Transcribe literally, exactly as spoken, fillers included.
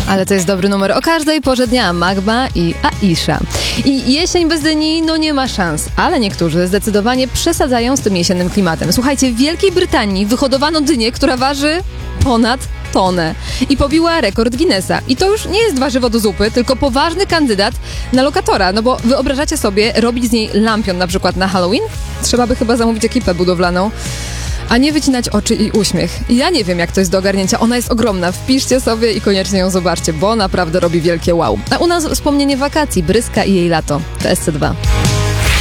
Ale to jest dobry numer o każdej porze dnia. Magma i Aisha. I jesień bez dyni, no nie ma szans. Ale niektórzy zdecydowanie przesadzają z tym jesiennym klimatem. Słuchajcie, w Wielkiej Brytanii wyhodowano dynię, która waży ponad tonę i pobiła rekord Guinnessa. I to już nie jest warzywo do zupy, tylko poważny kandydat na lokatora. No bo wyobrażacie sobie robić z niej lampion na przykład na Halloween? Trzeba by chyba zamówić ekipę budowlaną. A nie wycinać oczy i uśmiech. Ja nie wiem, jak to jest do ogarnięcia. Ona jest ogromna. Wpiszcie sobie i koniecznie ją zobaczcie, bo naprawdę robi wielkie wow. A u nas wspomnienie wakacji, Bryska i jej lato. To S C dwa.